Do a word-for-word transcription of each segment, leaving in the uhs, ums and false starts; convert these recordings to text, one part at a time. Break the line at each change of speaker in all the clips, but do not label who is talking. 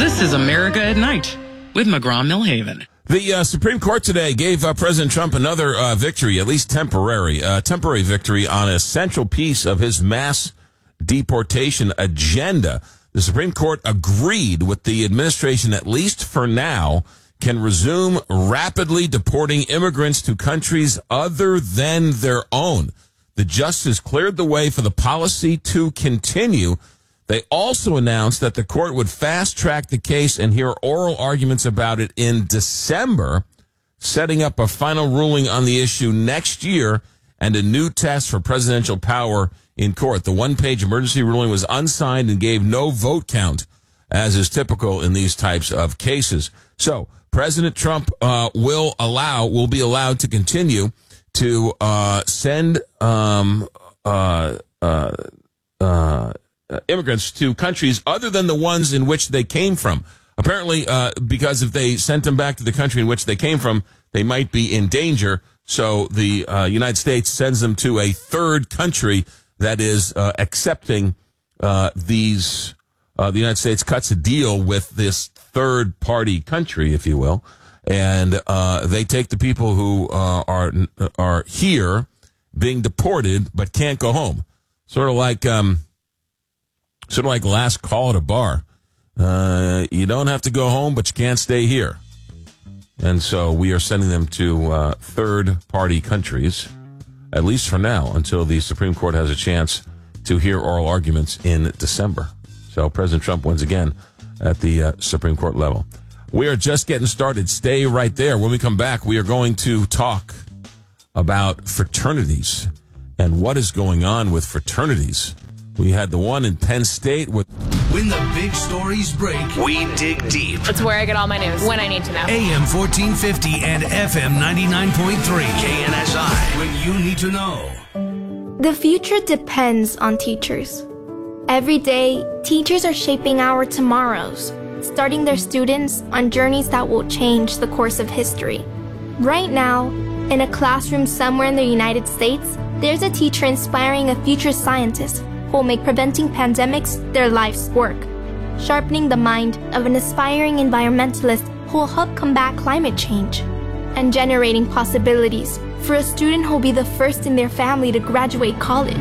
This is America at Night with McGraw-Millhaven.
The uh, Supreme Court today gave uh, President Trump another uh, victory, at least temporary, uh, temporary victory on a central piece of his mass deportation agenda. The Supreme Court agreed with the administration, at least for now, can resume rapidly deporting immigrants to countries other than their own. The justice cleared the way for the policy to continue. They also announced that the court would fast-track the case and hear oral arguments about it in December, setting up a final ruling on the issue next year and a new test for presidential power in court. The one-page emergency ruling was unsigned and gave no vote count, as is typical in these types of cases. So President Trump uh, will allow, will be allowed to continue to uh, send um, uh, uh, uh, immigrants to countries other than the ones in which they came from. Apparently, uh, because if they sent them back to the country in which they came from, they might be in danger. So the uh, United States sends them to a third country that is uh, accepting uh, these. Uh, the United States cuts a deal with this third-party country, if you will, and uh, they take the people who uh, are are here being deported but can't go home. Sort of like um, sort of like last call at a bar. Uh, you don't have to go home, but you can't stay here. And so we are sending them to uh, third-party countries, at least for now, until the Supreme Court has a chance to hear oral arguments in December. So President Trump wins again at the uh, Supreme Court level. We are just getting started. Stay right there. When we come back, we are going to talk about fraternities and what is going on with fraternities. We had the one in Penn State with...
When the big stories break, we dig deep.
It's where I get all my news, when I need to know.
A M fourteen fifty and F M ninety-nine point three. K N S I. When you need to know.
The future depends on teachers. Every day, teachers are shaping our tomorrows, starting their students on journeys that will change the course of history. Right now, in a classroom somewhere in the United States, there's a teacher inspiring a future scientist who will make preventing pandemics their life's work, sharpening the mind of an aspiring environmentalist who will help combat climate change, and generating possibilities for a student who will be the first in their family to graduate college.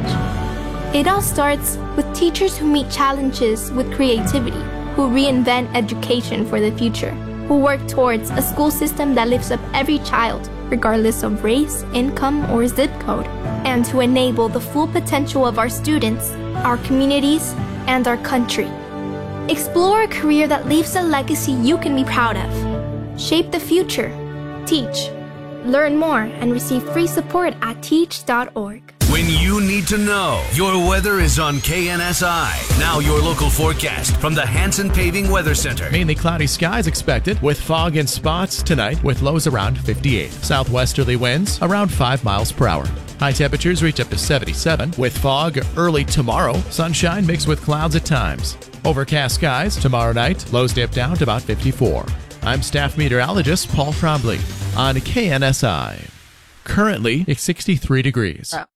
It all starts with teachers who meet challenges with creativity, who reinvent education for the future, who work towards a school system that lifts up every child, regardless of race, income, or zip code, and to enable the full potential of our students, our communities, and our country. Explore a career that leaves a legacy you can be proud of. Shape the future. Teach. Learn more and receive free support at teach dot org.
When you need to know, your weather is on K N S I. Now your local forecast from the Hanson Paving Weather Center.
Mainly cloudy skies expected with fog in spots tonight with lows around fifty-eight. Southwesterly winds around five miles per hour. High temperatures reach up to seventy-seven with fog early tomorrow. Sunshine mixed with clouds at times. Overcast skies tomorrow night. Lows dip down to about fifty-four. I'm staff meteorologist Paul Trombley on K N S I. Currently, it's sixty-three degrees.
Oh.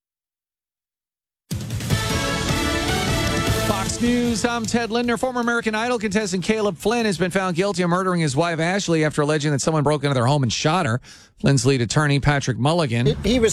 Fox News, I'm Ted Lindner. Former American Idol contestant Caleb Flynn has been found guilty of murdering his wife Ashley after alleging that someone broke into their home and shot her. Flynn's lead attorney, Patrick Mulligan.
He was